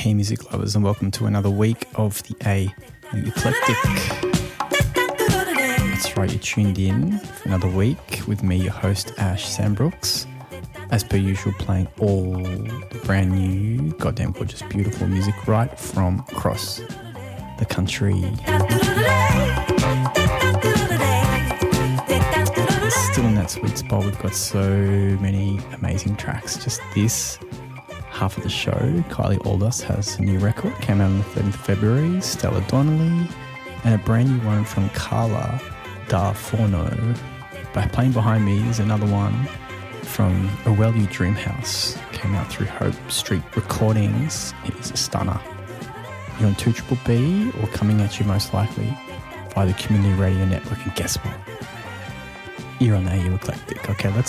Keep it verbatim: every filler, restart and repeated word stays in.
Hey music lovers, and welcome to another week of the A Eclectic. That's right, you're tuned in for another week with me, your host Ash Sandbrooks. As per usual, playing all the brand new, goddamn gorgeous, beautiful music right from across the country. Still in that sweet spot, we've got so many amazing tracks. Just this half of the show, Kylie Aldous has a new record, came out on the thirteenth of February, Stella Donnelly, and a brand new one from Carla Da Forno. By playing behind me is another one from Orwellu Dreamhouse, came out through Hope Street Recordings. It is a stunner. You're on two B B, or coming at you most likely via the Community Radio Network, and guess what? You're on A U Eclectic. Okay, let's